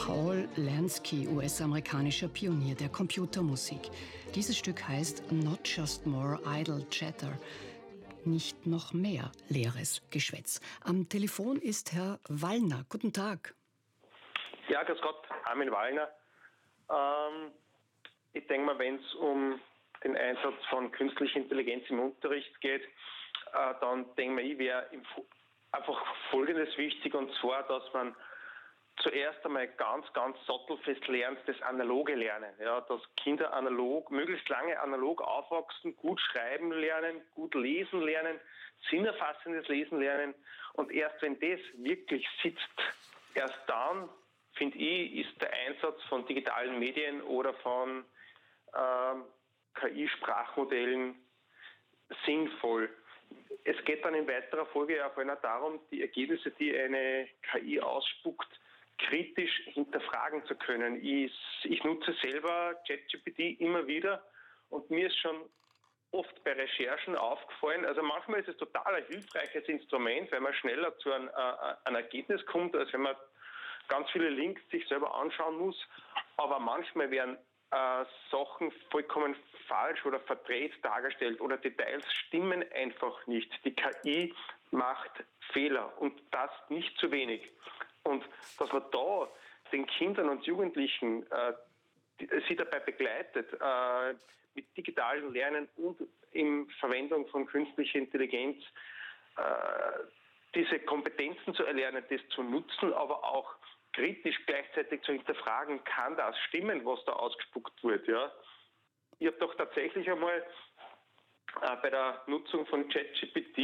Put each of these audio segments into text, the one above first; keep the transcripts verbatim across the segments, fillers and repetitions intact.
Paul Lansky, U S-amerikanischer Pionier der Computermusik. Dieses Stück heißt Not Just More Idle Chatter. Nicht noch mehr leeres Geschwätz. Am Telefon ist Herr Wallner. Guten Tag. Ja, grüß Gott, Armin Wallner. Ähm, ich denke mal, wenn es um den Einsatz von künstlicher Intelligenz im Unterricht geht, äh, dann denke ich, wäre einfach Folgendes wichtig, und zwar, dass man zuerst einmal ganz, ganz sattelfest lernt, das analoge Lernen. Ja, dass Kinder analog, möglichst lange analog aufwachsen, gut schreiben lernen, gut lesen lernen, sinnerfassendes Lesen lernen. Und erst wenn das wirklich sitzt, erst dann, finde ich, ist der Einsatz von digitalen Medien oder von ähm, K I-Sprachmodellen sinnvoll. Es geht dann in weiterer Folge ja vor allem darum, die Ergebnisse, die eine K I ausspuckt, kritisch hinterfragen zu können. Ich, ich nutze selber ChatGPT immer wieder, und mir ist schon oft bei Recherchen aufgefallen, also manchmal ist es total ein hilfreiches Instrument, weil man schneller zu einem, äh, einem Ergebnis kommt, als wenn man ganz viele Links sich selber anschauen muss, aber manchmal werden äh, Sachen vollkommen falsch oder verdreht dargestellt oder Details stimmen einfach nicht. Die K I macht Fehler, und das nicht zu wenig. Und dass man da den Kindern und Jugendlichen äh, sie dabei begleitet, äh, mit digitalem Lernen und in Verwendung von künstlicher Intelligenz äh, diese Kompetenzen zu erlernen, das zu nutzen, aber auch kritisch gleichzeitig zu hinterfragen, kann das stimmen, was da ausgespuckt wird. Ja? Ich habe doch tatsächlich einmal äh, bei der Nutzung von ChatGPT,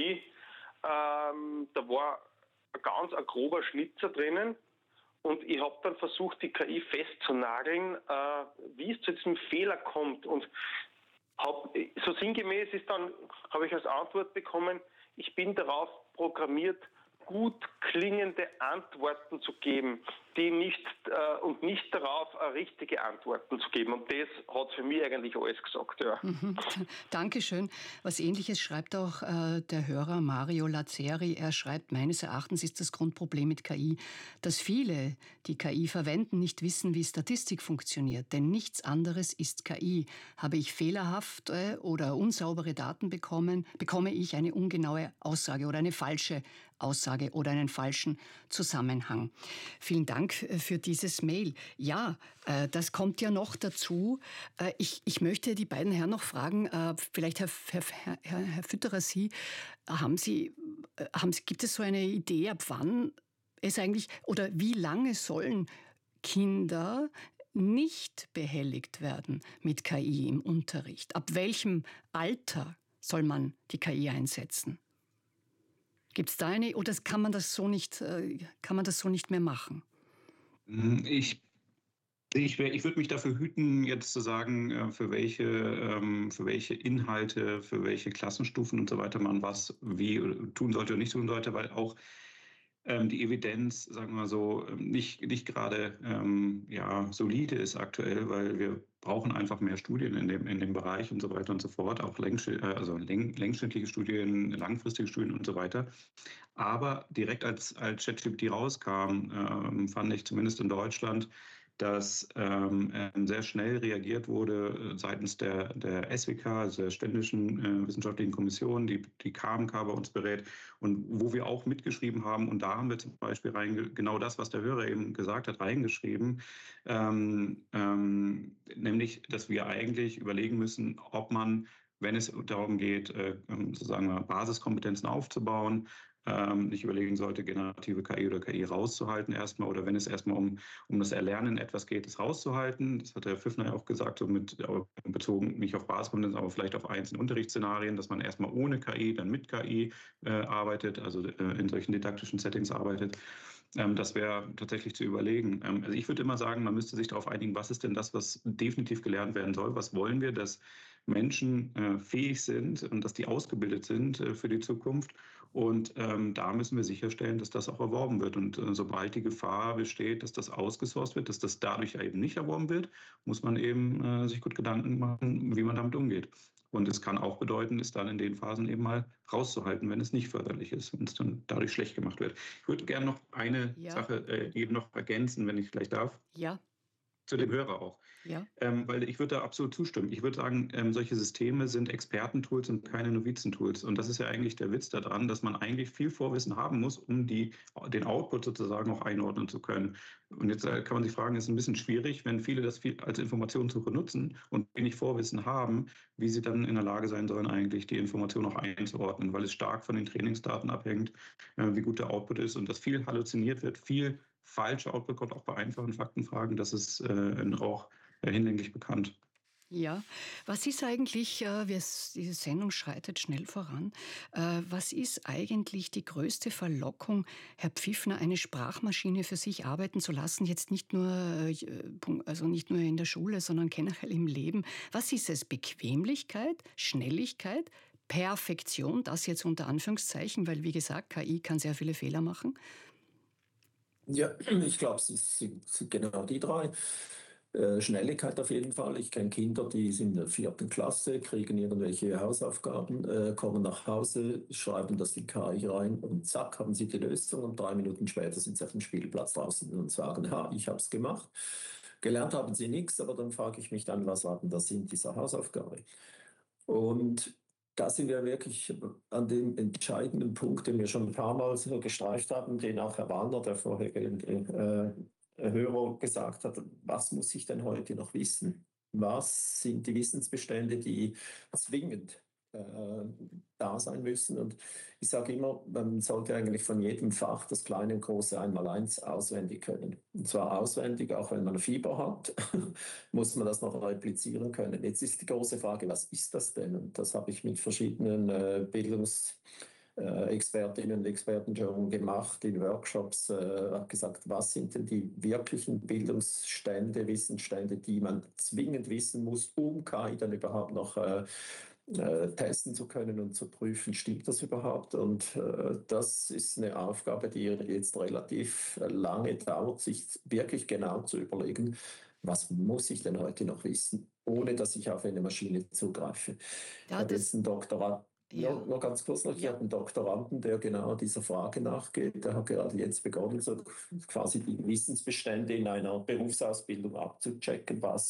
ähm, da war ein ganz ein grober Schnitzer drinnen, und ich habe dann versucht, die K I festzunageln, äh, wie es zu diesem Fehler kommt, und hab, so sinngemäß ist dann, habe ich als Antwort bekommen, ich bin darauf programmiert, gut klingende Antworten zu geben, die nicht äh, und nicht darauf äh, richtige Antworten zu geben. Und das hat für mich eigentlich alles gesagt. Ja. Mhm. Dankeschön. Was Ähnliches schreibt auch äh, der Hörer Mario Lazzeri. Er schreibt, meines Erachtens ist das Grundproblem mit K I, dass viele, die K I verwenden, nicht wissen, wie Statistik funktioniert. Denn nichts anderes ist K I. Habe ich fehlerhafte oder unsaubere Daten bekommen, bekomme ich eine ungenaue Aussage oder eine falsche Aussage oder einen falschen Zusammenhang. Vielen Dank für dieses Mail. Ja, äh, das kommt ja noch dazu. Äh, ich, ich möchte die beiden Herren noch fragen, äh, vielleicht Herr, Herr, Herr, Herr Fütterer, Sie, haben Sie, äh, haben Sie, gibt es so eine Idee, ab wann es eigentlich, oder wie lange sollen Kinder nicht behelligt werden mit K I im Unterricht? Ab welchem Alter soll man die K I einsetzen? Gibt es da eine, oder kann man das so nicht, kann man das so nicht mehr machen? Ich, ich, ich würde mich dafür hüten, jetzt zu sagen, für welche, für welche Inhalte, für welche Klassenstufen und so weiter man was wie tun sollte und nicht tun sollte, weil auch ähm, die Evidenz, sagen wir mal so, nicht, nicht gerade ähm, ja, solide ist aktuell, weil wir brauchen einfach mehr Studien in dem, in dem Bereich und so weiter und so fort, auch längsch, also läng, längsschnittliche Studien, langfristige Studien und so weiter. Aber direkt als, als ChatGPT rauskam, ähm, fand ich zumindest in Deutschland, dass ähm, sehr schnell reagiert wurde seitens der, der S W K, also der Ständischen äh, Wissenschaftlichen Kommission, die, die K M K bei uns berät, und wo wir auch mitgeschrieben haben, und da haben wir zum Beispiel rein, genau das, was der Hörer eben gesagt hat, reingeschrieben, ähm, ähm, nämlich, dass wir eigentlich überlegen müssen, ob man, wenn es darum geht, äh, sozusagen Basiskompetenzen aufzubauen, ähm, nicht überlegen sollte, generative K I oder K I rauszuhalten erstmal, oder wenn es erstmal um, um das Erlernen etwas geht, es rauszuhalten. Das hat Herr Pfiffner ja auch gesagt, so mit, bezogen nicht auf Basiskompetenzen, aber vielleicht auf einzelne Unterrichtsszenarien, dass man erstmal ohne K I, dann mit K I äh, arbeitet, also äh, in solchen didaktischen Settings arbeitet. Ähm, das wäre tatsächlich zu überlegen. Ähm, also ich würde immer sagen, man müsste sich darauf einigen, was ist denn das, was definitiv gelernt werden soll, was wollen wir, dass Menschen äh, fähig sind und dass die ausgebildet sind äh, für die Zukunft. Und ähm, da müssen wir sicherstellen, dass das auch erworben wird. Und äh, sobald die Gefahr besteht, dass das ausgesourcet wird, dass das dadurch eben nicht erworben wird, muss man eben äh, sich gut Gedanken machen, wie man damit umgeht. Und es kann auch bedeuten, es dann in den Phasen eben mal rauszuhalten, wenn es nicht förderlich ist, wenn es dann dadurch schlecht gemacht wird. Ich würde gerne noch eine Ja, Sache äh, eben noch ergänzen, wenn ich vielleicht darf, ja, zu dem Hörer auch. ja. Ähm, weil ich würde da absolut zustimmen. Ich würde sagen, ähm, solche Systeme sind Expertentools und keine Novizentools. Und das ist ja eigentlich der Witz daran, dass man eigentlich viel Vorwissen haben muss, um die, den Output sozusagen auch einordnen zu können. Und jetzt äh, kann man sich fragen, ist ein bisschen schwierig, wenn viele das viel als Informationssuche nutzen und wenig Vorwissen haben, wie sie dann in der Lage sein sollen, eigentlich die Information auch einzuordnen, weil es stark von den Trainingsdaten abhängt, äh, wie gut der Output ist und dass viel halluziniert wird, viel falscher Output kommt, auch bei einfachen Faktenfragen. Das ist äh, auch hinlänglich bekannt. Ja, was ist eigentlich, äh, wir, diese Sendung schreitet schnell voran, äh, was ist eigentlich die größte Verlockung, Herr Pfiffner, eine Sprachmaschine für sich arbeiten zu lassen, jetzt nicht nur, äh, also nicht nur in der Schule, sondern generell im Leben? Was ist es? Bequemlichkeit, Schnelligkeit, Perfektion, das jetzt unter Anführungszeichen, weil wie gesagt, K I kann sehr viele Fehler machen. Ja, ich glaube, es sind, sind genau die drei. Äh, Schnelligkeit auf jeden Fall. Ich kenne Kinder, die sind in der vierten Klasse, kriegen irgendwelche Hausaufgaben, äh, kommen nach Hause, schreiben das in K I rein und zack, haben sie die Lösung und drei Minuten später sind sie auf dem Spielplatz draußen und sagen, ha, ich habe es gemacht. Gelernt haben sie nichts, aber dann frage ich mich dann, was war denn der Sinn dieser Hausaufgabe? Und da sind wir wirklich an dem entscheidenden Punkt, den wir schon ein paar Mal so gestreift haben, den auch Herr Wallner, der vorherige äh, Hörer, gesagt hat, was muss ich denn heute noch wissen? Was sind die Wissensbestände, die zwingend äh, da sein müssen? Und ich sage immer, man sollte eigentlich von jedem Fach das kleine und große Einmaleins auswendig können. Und zwar auswendig, auch wenn man Fieber hat, muss man das noch replizieren können. Jetzt ist die große Frage, was ist das denn? Und das habe ich mit verschiedenen äh, Bildungs- äh, Expertinnen und Experten schon gemacht in Workshops, äh, habe gesagt, was sind denn die wirklichen Bildungsstände, Wissensstände, die man zwingend wissen muss, um K I dann überhaupt noch äh, äh, testen zu können und zu prüfen, stimmt das überhaupt? Und äh, das ist eine Aufgabe, die jetzt relativ lange dauert, sich wirklich genau zu überlegen, was muss ich denn heute noch wissen, ohne dass ich auf eine Maschine zugreife. Ich Ja, habe das, jetzt einen Doktorat. ja, Noch, noch ganz kurz noch, ich ja. habe einen Doktoranden, der genau dieser Frage nachgeht. Der hat gerade jetzt begonnen, so quasi die Wissensbestände in einer Berufsausbildung abzuchecken, was